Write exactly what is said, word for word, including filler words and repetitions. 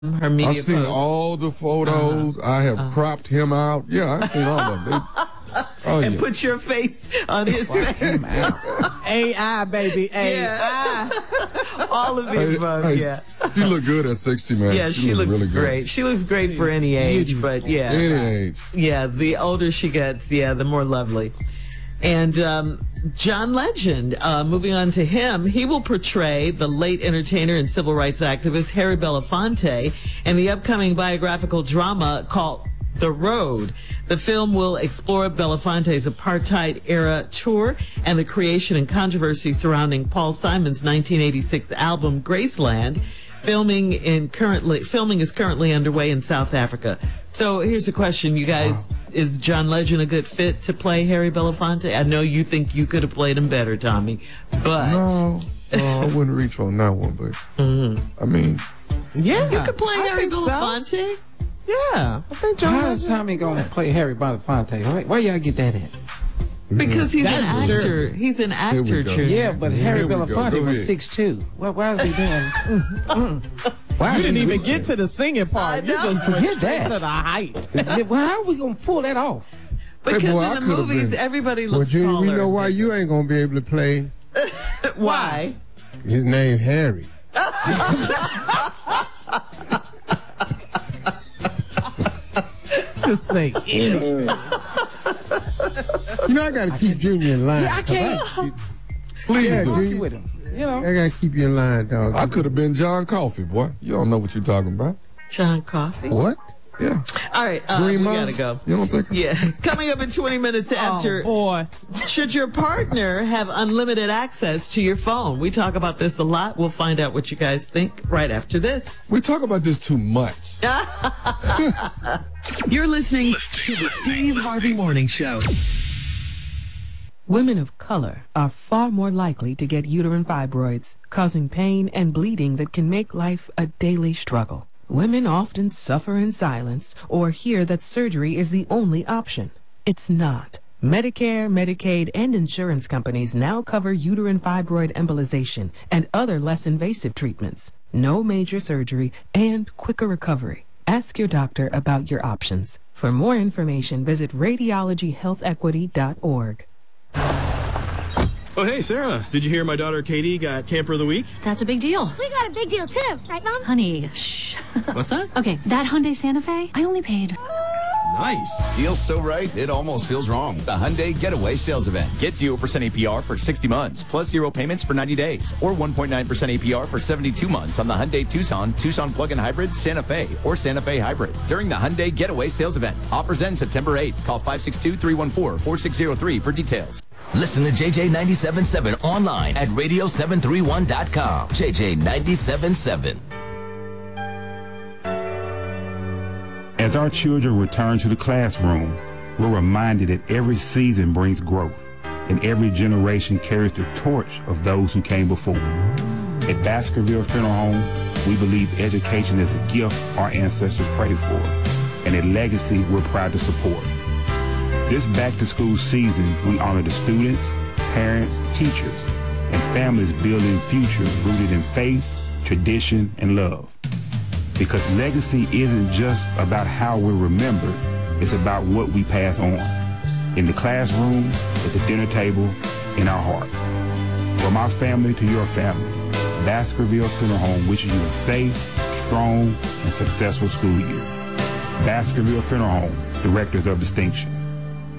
Her media I've seen post. all the photos. Uh-huh. I have uh-huh. cropped him out. Yeah, I've seen all of them. They, oh, and yeah. put your face on his face. A I, baby. A I. Yeah. All of these hey, bugs, hey, yeah. She look good at sixty, man. Yeah, she, she looks, looks really great. good. She looks great for any age, but yeah. Any age. Yeah, the older she gets, yeah, the more lovely. And um, John Legend, uh, moving on to him, he will portray the late entertainer and civil rights activist Harry Belafonte in the upcoming biographical drama called The Road. The film will explore Belafonte's apartheid-era tour and the creation and controversy surrounding Paul Simon's nineteen eighty-six album Graceland. Filming in currently filming is currently underway in South Africa. So here's a question, you guys: is John Legend a good fit to play Harry Belafonte? I know you think you could have played him better, Tommy, but no, no, I wouldn't reach on that one. But mm-hmm. I mean, yeah, you could play I Harry think Belafonte. So. Yeah, I think John. How's Tommy gonna play Harry Belafonte? Why, why y'all get that at? Because he's That's an actor. sure. He's an actor, Junior. Yeah, but Harry Here we go. Belafonte Go was ahead. six two. Well, why is he doing? Why You is didn't he even doing get to the singing part. You just Forget went straight that. to the height. that? Well, how are we gonna pull that off? Because Hey, boy, I in the could've movies, been- everybody Well, looks Junior, taller. we know why you ain't gonna be able to play. Why? His name Harry. Just say anything. You know I gotta keep Junior in line. Yeah, I can't. I, please Yeah, do. Junior. With him, you know. I gotta keep you in line, dog. I could have been John Coffey, boy. You don't know what you're talking about. John Coffey? What? Yeah. All right, uh, Green we Mountain? gotta go. You don't think? Yeah, coming up in twenty minutes after. Oh, boy. Should your partner have unlimited access to your phone? We talk about this a lot. We'll find out what you guys think right after this. We talk about this too much. You're listening to the Steve Harvey Morning Show. Women of color are far more likely to get uterine fibroids, causing pain and bleeding that can make life a daily struggle. Women often suffer in silence or hear that surgery is the only option. It's not. Medicare, Medicaid, and insurance companies now cover uterine fibroid embolization and other less invasive treatments. No major surgery and quicker recovery. Ask your doctor about your options. For more information, visit radiology health equity dot org. Oh, hey, Sarah. Did you hear my daughter Katie got Camper of the Week? That's a big deal. We got a big deal too, right, Mom? Honey, shh. What's that? Okay, that Hyundai Santa Fe, I only paid. Nice. Deal's so right, it almost feels wrong. The Hyundai Getaway Sales Event. Get zero percent A P R for sixty months, plus zero payments for ninety days, or one point nine percent A P R for seventy-two months on the Hyundai Tucson, Tucson Plug-in Hybrid, Santa Fe, or Santa Fe Hybrid during the Hyundai Getaway Sales Event. Offers end September eighth. Call five six two, three one four, four six zero three for details. Listen to J J ninety-seven point seven online at radio seven three one dot com. J J ninety-seven point seven. As our children return to the classroom, we're reminded that every season brings growth, and every generation carries the torch of those who came before. At Baskerville Funeral Home, we believe education is a gift our ancestors prayed for, and a legacy we're proud to support. This back-to-school season, we honor the students, parents, teachers, and families building futures rooted in faith, tradition, and love. Because legacy isn't just about how we're remembered, it's about what we pass on. In the classroom, at the dinner table, in our heart. From our family to your family, Baskerville Funeral Home wishes you a safe, strong, and successful school year. Baskerville Funeral Home, Directors of Distinction.